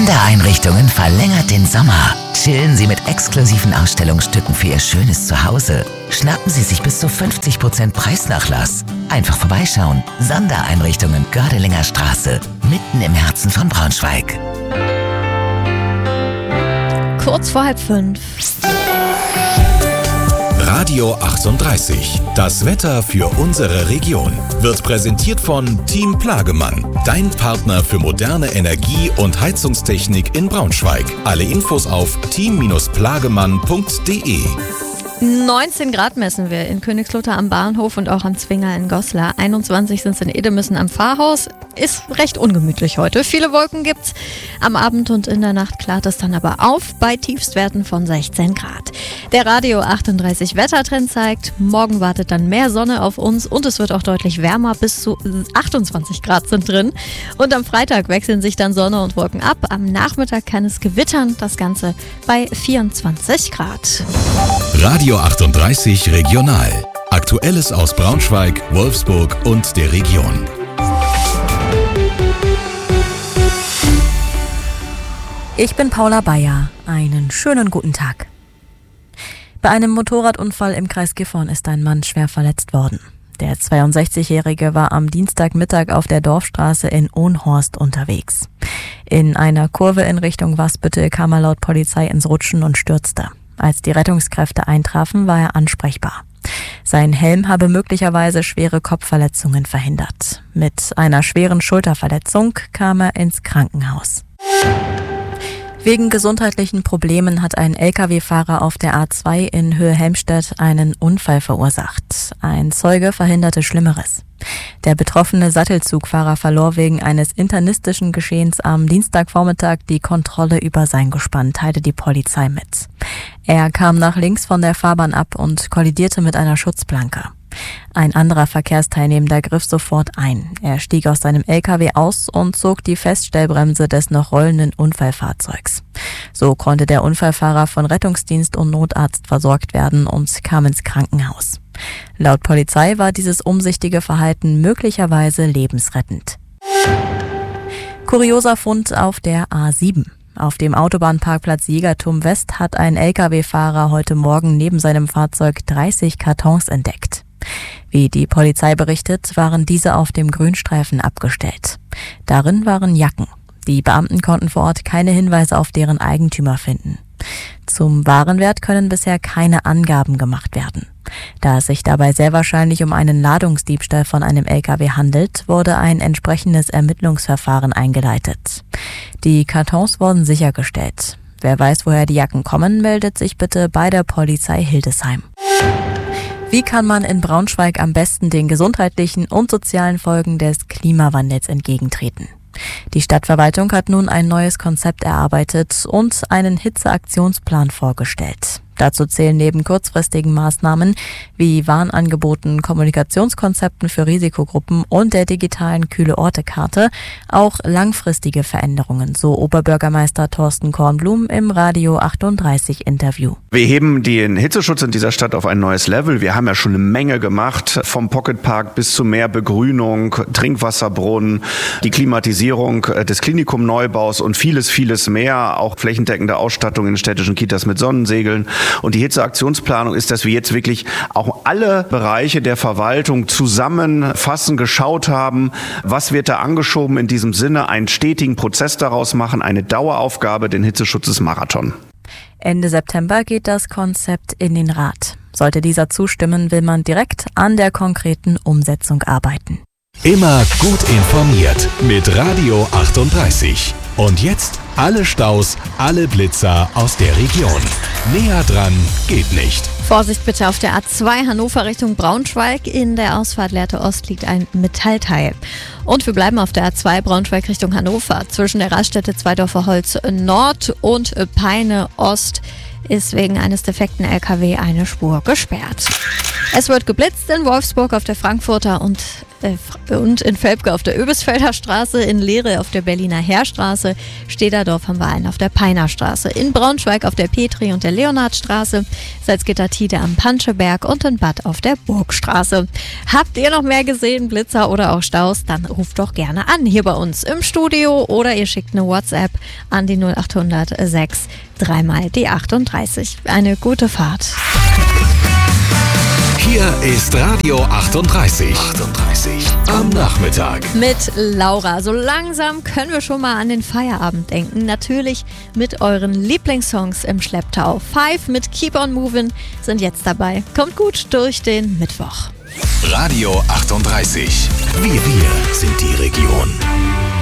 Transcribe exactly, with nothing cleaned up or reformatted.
Sondereinrichtungen verlängert den Sommer. Chillen Sie mit exklusiven Ausstellungsstücken für Ihr schönes Zuhause. Schnappen Sie sich bis zu fünfzig Prozent Preisnachlass. Einfach vorbeischauen. Sondereinrichtungen Gördelinger Straße, mitten im Herzen von Braunschweig. Kurz vor halb fünf. Radio achtunddreißig. Das Wetter für unsere Region wird präsentiert von Team Plagemann, dein Partner für moderne Energie- und Heizungstechnik in Braunschweig. Alle Infos auf team plagemann punkt de. neunzehn Grad messen wir in Königslutter am Bahnhof und auch am Zwinger in Goslar. einundzwanzig sind es in Edemissen am Pfarrhaus. Ist recht ungemütlich heute. Viele Wolken gibt's. Am Abend und in der Nacht klart es dann aber auf bei Tiefstwerten von sechzehn Grad. Der Radio achtunddreißig Wettertrend zeigt, morgen wartet dann mehr Sonne auf uns und es wird auch deutlich wärmer. Bis zu achtundzwanzig Grad sind drin. Und am Freitag wechseln sich dann Sonne und Wolken ab. Am Nachmittag kann es gewittern. Das Ganze bei vierundzwanzig Grad. Radio achtunddreißig Regional. Aktuelles aus Braunschweig, Wolfsburg und der Region. Ich bin Paula Bayer. Einen schönen guten Tag. Bei einem Motorradunfall im Kreis Gifhorn ist ein Mann schwer verletzt worden. Der zweiundsechzigjährige war am Dienstagmittag auf der Dorfstraße in Ohnhorst unterwegs. In einer Kurve in Richtung Wasbüttel kam er laut Polizei ins Rutschen und stürzte. Als die Rettungskräfte eintrafen, war er ansprechbar. Sein Helm habe möglicherweise schwere Kopfverletzungen verhindert. Mit einer schweren Schulterverletzung kam er ins Krankenhaus. Wegen gesundheitlichen Problemen hat ein L K W-Fahrer auf der A zwei in Höhe-Helmstedt einen Unfall verursacht. Ein Zeuge verhinderte Schlimmeres. Der betroffene Sattelzugfahrer verlor wegen eines internistischen Geschehens am Dienstagvormittag die Kontrolle über sein Gespann, teilte die Polizei mit. Er kam nach links von der Fahrbahn ab und kollidierte mit einer Schutzplanke. Ein anderer Verkehrsteilnehmender griff sofort ein. Er stieg aus seinem L K W aus und zog die Feststellbremse des noch rollenden Unfallfahrzeugs. So konnte der Unfallfahrer von Rettungsdienst und Notarzt versorgt werden und kam ins Krankenhaus. Laut Polizei war dieses umsichtige Verhalten möglicherweise lebensrettend. Kurioser Fund auf der A sieben. Auf dem Autobahnparkplatz Jägerturm West hat ein L K W-Fahrer heute Morgen neben seinem Fahrzeug dreißig Kartons entdeckt. Wie die Polizei berichtet, waren diese auf dem Grünstreifen abgestellt. Darin waren Jacken. Die Beamten konnten vor Ort keine Hinweise auf deren Eigentümer finden. Zum Warenwert können bisher keine Angaben gemacht werden. Da es sich dabei sehr wahrscheinlich um einen Ladungsdiebstahl von einem L K W handelt, wurde ein entsprechendes Ermittlungsverfahren eingeleitet. Die Kartons wurden sichergestellt. Wer weiß, woher die Jacken kommen, meldet sich bitte bei der Polizei Hildesheim. Wie kann man in Braunschweig am besten den gesundheitlichen und sozialen Folgen des Klimawandels entgegentreten? Die Stadtverwaltung hat nun ein neues Konzept erarbeitet und einen Hitzeaktionsplan vorgestellt. Dazu zählen neben kurzfristigen Maßnahmen wie Warnangeboten, Kommunikationskonzepten für Risikogruppen und der digitalen Kühle-Orte-Karte auch langfristige Veränderungen, so Oberbürgermeister Thorsten Kornblum im Radio achtunddreißig Interview. Wir heben den Hitzeschutz in dieser Stadt auf ein neues Level. Wir haben ja schon eine Menge gemacht, vom Pocketpark bis zu mehr Begrünung, Trinkwasserbrunnen, die Klimatisierung des Klinikumneubaus und vieles, vieles mehr, auch flächendeckende Ausstattung in städtischen Kitas mit Sonnensegeln. Und die Hitzeaktionsplanung ist, dass wir jetzt wirklich auch alle Bereiche der Verwaltung zusammenfassen, geschaut haben, was wird da angeschoben, in diesem Sinne einen stetigen Prozess daraus machen, eine Daueraufgabe, den Hitzeschutz ist Marathon. Ende September geht das Konzept in den Rat. Sollte dieser zustimmen, will man direkt an der konkreten Umsetzung arbeiten. Immer gut informiert mit Radio achtunddreißig. Und jetzt alle Staus, alle Blitzer aus der Region. Näher dran geht nicht. Vorsicht bitte auf der A zwei Hannover Richtung Braunschweig. In der Ausfahrt Lehrte Ost liegt ein Metallteil. Und wir bleiben auf der A zwei Braunschweig Richtung Hannover. Zwischen der Raststätte Zweidorfer Holz Nord und Peine Ost ist wegen eines defekten L K W eine Spur gesperrt. Es wird geblitzt in Wolfsburg auf der Frankfurter und, äh, und in Velpke auf der Öbisfelder Straße, in Lehre auf der Berliner Heerstraße, Stederdorf haben wir einen auf der Peiner Straße, in Braunschweig auf der Petri- und der Leonhardstraße, Salzgitter-Tide am Panscheberg und in Bad auf der Burgstraße. Habt ihr noch mehr gesehen, Blitzer oder auch Staus, dann ruft doch gerne an hier bei uns im Studio oder ihr schickt eine WhatsApp an die null acht hundert sechs dreimal die achtunddreißig. Eine gute Fahrt. Hier ist Radio achtunddreißig. achtunddreißig am Nachmittag. Mit Laura. So langsam können wir schon mal an den Feierabend denken. Natürlich mit euren Lieblingssongs im Schlepptau. Five mit Keep on Movin' sind jetzt dabei. Kommt gut durch den Mittwoch. Radio achtunddreißig. Wir, wir sind die Region.